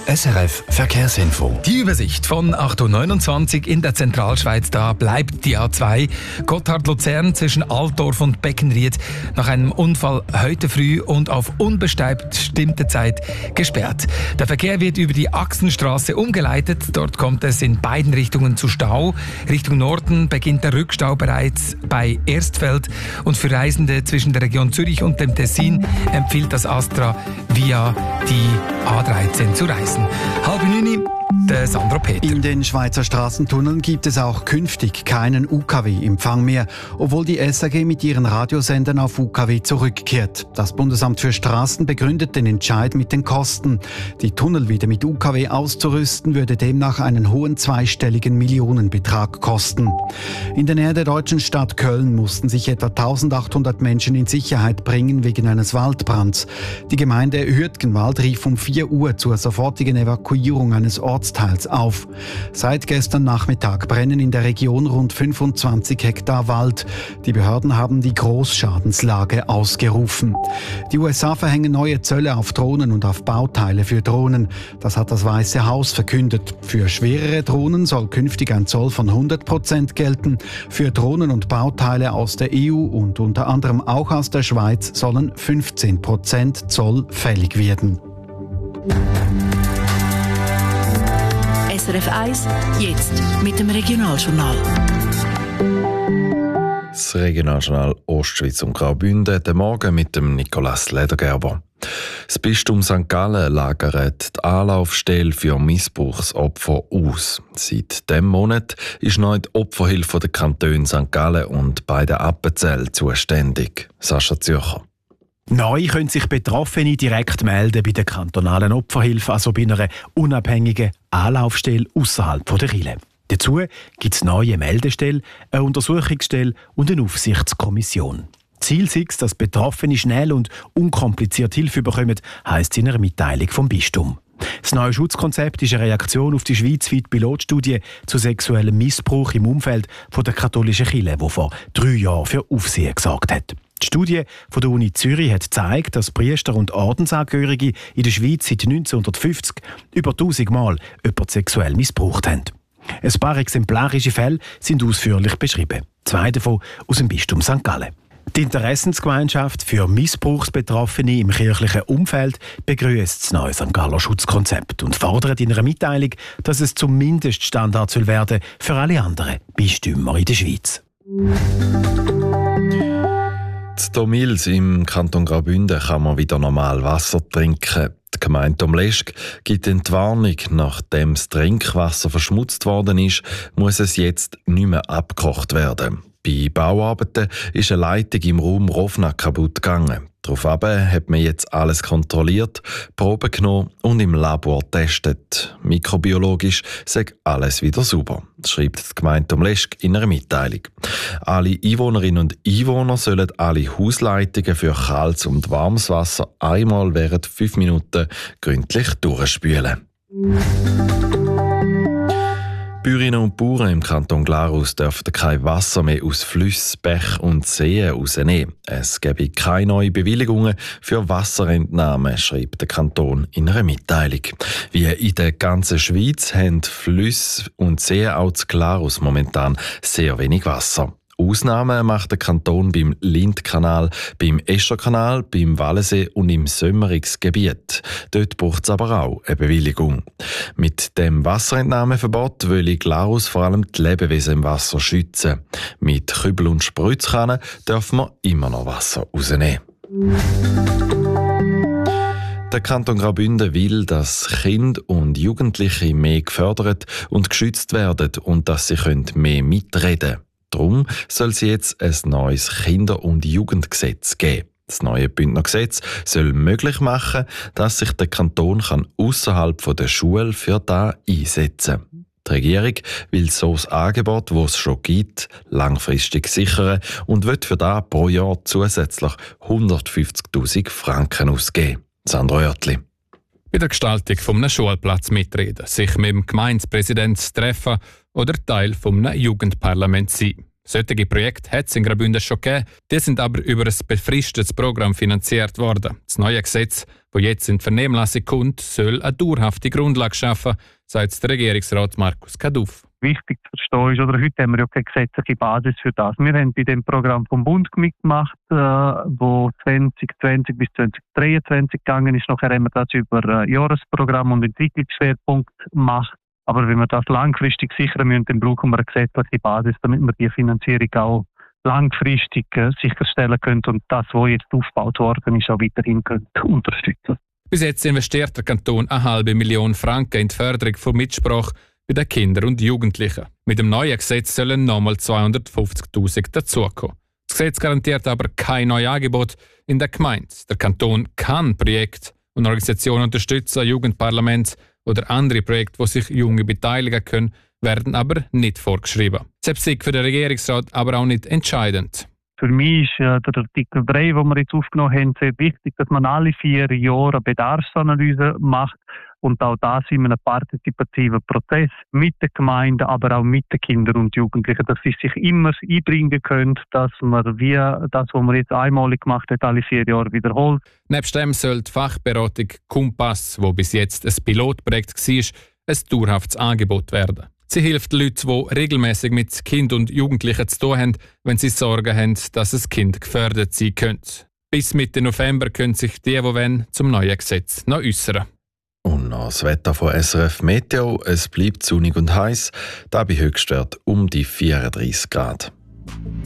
SRF Verkehrsinfo. Die Übersicht von 8.29 Uhr in der Zentralschweiz. Da bleibt die A2 Gotthard-Luzern zwischen Altdorf und Beckenried nach einem Unfall heute früh und auf unbestimmte Zeit gesperrt. Der Verkehr wird über die Achsenstraße umgeleitet. Dort kommt es in beiden Richtungen zu Stau. Richtung Norden beginnt der Rückstau bereits bei Erstfeld. Und für Reisende zwischen der Region Zürich und dem Tessin empfiehlt das Astra via die A13 zu reisen. 8:30, der Sandro Peter. In den Schweizer Straßentunneln gibt es auch künftig keinen UKW-Empfang mehr, obwohl die SAG mit ihren Radiosendern auf UKW zurückkehrt. Das Bundesamt für Straßen begründet den Entscheid mit den Kosten. Die Tunnel wieder mit UKW auszurüsten, würde demnach einen hohen zweistelligen Millionenbetrag kosten. In der Nähe der deutschen Stadt Köln mussten sich etwa 1800 Menschen in Sicherheit bringen wegen eines Waldbrands. Die Gemeinde Hürtgenwald rief um 4 Uhr zur sofortigen Evakuierung eines Ortsteils auf. Seit gestern Nachmittag brennen in der Region rund 25 Hektar Wald. Die Behörden haben die Großschadenslage ausgerufen. Die USA verhängen neue Zölle auf Drohnen und auf Bauteile für Drohnen. Das hat das Weiße Haus verkündet. Für schwerere Drohnen soll künftig ein Zoll von 100% gelten. Für Drohnen und Bauteile aus der EU und unter anderem auch aus der Schweiz sollen 15% Zoll fällig werden. SRF 1, jetzt mit dem Regionaljournal. Das Regionaljournal Ostschweiz und Graubünden, den Morgen mit dem Nicolas Ledergerber. Das Bistum St. Gallen lagert die Anlaufstelle für Missbrauchsopfer aus. Seit diesem Monat ist neu die Opferhilfe der Kantone St. Gallen und beide Appenzell zuständig. Sascha Zürcher. Neu können sich Betroffene direkt melden bei der kantonalen Opferhilfe, also bei einer unabhängigen Anlaufstelle außerhalb der Kirche. Dazu gibt es neue Meldestellen, eine Untersuchungsstelle und eine Aufsichtskommission. Ziel ist es, dass Betroffene schnell und unkompliziert Hilfe bekommen, heisst es in einer Mitteilung vom Bistum. Das neue Schutzkonzept ist eine Reaktion auf die schweizweite Pilotstudie zu sexuellem Missbrauch im Umfeld der katholischen Kirche, die vor 3 Jahren für Aufsehen gesorgt hat. Die Studie von der Uni Zürich hat gezeigt, dass Priester und Ordensangehörige in der Schweiz seit 1950 über 1000 Mal jemanden sexuell missbraucht haben. Ein paar exemplarische Fälle sind ausführlich beschrieben. 2 davon aus dem Bistum St. Gallen. Die Interessensgemeinschaft für Missbrauchsbetroffene im kirchlichen Umfeld begrüßt das neue St. Galler Schutzkonzept und fordert in einer Mitteilung, dass es zum Mindeststandard werden soll für alle anderen Bistümer in der Schweiz. In Domils im Kanton Graubünden kann man wieder normal Wasser trinken. Die Gemeinde Domleschg gibt die Warnung, nachdem das Trinkwasser verschmutzt worden ist, muss es jetzt nicht mehr abgekocht werden. Bei Bauarbeiten ist eine Leitung im Raum Rovna kaputt gegangen. Daraufhin hat man jetzt alles kontrolliert, Proben genommen und im Labor getestet. Mikrobiologisch sei alles wieder sauber, schreibt die Gemeinde Domleschg in einer Mitteilung. Alle Einwohnerinnen und Einwohner sollen alle Hausleitungen für kaltes und warmes Wasser einmal während 5 Minuten gründlich durchspülen. Bäuerinnen und Bauern im Kanton Glarus dürfen kein Wasser mehr aus Flüssen, Bächen und Seen rausnehmen. Es gebe keine neuen Bewilligungen für Wasserentnahmen, schreibt der Kanton in einer Mitteilung. Wie in der ganzen Schweiz haben Flüsse und Seen auch in Glarus momentan sehr wenig Wasser. Ausnahmen macht der Kanton beim Lindkanal, beim Escherkanal, beim Wallensee und im Sömmerigsgebiet. Dort braucht es aber auch eine Bewilligung. Mit dem Wasserentnahmeverbot will Glarus vor allem die Lebewesen im Wasser schützen. Mit Kübel und Spritzkannen dürfen wir immer noch Wasser rausnehmen. Der Kanton Graubünden will, dass Kinder und Jugendliche mehr gefördert und geschützt werden und dass sie mehr mitreden können. Darum soll es jetzt ein neues Kinder- und Jugendgesetz geben. Das neue Bündnergesetz soll möglich machen, dass sich der Kanton ausserhalb der Schule für das einsetzen kann. Die Regierung will so das Angebot, das es schon gibt, langfristig sichern und will für das pro Jahr zusätzlich 150'000 Franken ausgeben. Sandro Oertli. Bei der Gestaltung eines Schulplatzes mitreden, sich mit dem Gemeindepräsidenten treffen oder Teil eines Jugendparlaments sein. Solche Projekte hat es in Graubünden schon gegeben, die sind aber über ein befristetes Programm finanziert worden. Das neue Gesetz, wo jetzt in die Vernehmlassung kommt, soll eine dauerhafte Grundlage schaffen, sagt der Regierungsrat Markus Kaduff. Wichtig zu verstehen ist, oder heute haben wir ja keine gesetzliche Basis für das. Wir haben bei dem Programm vom Bund mitgemacht, wo 2020 bis 2023 gegangen ist. Nachher haben wir das über Jahresprogramm und Entwicklungsschwerpunkt gemacht. Aber wenn wir das langfristig sichern müssen, dann brauchen wir eine gesetzliche Basis, damit wir die Finanzierung auch langfristig sicherstellen können und das, was jetzt aufgebaut worden ist, auch weiterhin unterstützen. Bis jetzt investiert der Kanton 500.000 Franken in die Förderung von Mitsprache bei den Kindern und Jugendlichen. Mit dem neuen Gesetz sollen nochmal 250.000 dazukommen. Das Gesetz garantiert aber kein neues Angebot in der Gemeinde. Der Kanton kann Projekte und Organisationen unterstützen, Jugendparlament oder andere Projekte, wo sich Junge beteiligen können, werden aber nicht vorgeschrieben. Das ist für den Regierungsrat aber auch nicht entscheidend. Für mich ist der Artikel 3, den wir jetzt aufgenommen haben, sehr wichtig, dass man alle 4 Jahre eine Bedarfsanalyse macht und auch das in einem partizipativen Prozess mit der Gemeinde, aber auch mit den Kindern und Jugendlichen, dass sie sich immer einbringen können, dass man wie das, was man jetzt einmalig gemacht hat, alle 4 Jahre wiederholt. Nebst dem soll die Fachberatung Kompass, wo bis jetzt ein Pilotprojekt war, ein dauerhaftes Angebot werden. Sie hilft Leuten, die regelmäßig mit Kindern und Jugendlichen zu tun haben, wenn sie Sorgen haben, dass ein Kind gefördert sein könnte. Bis Mitte November können sich die wollen, zum neuen Gesetz noch äußern. Und noch das Wetter von SRF Meteo. Es bleibt sonnig und heiß, da bei Höchstwert um die 34 Grad.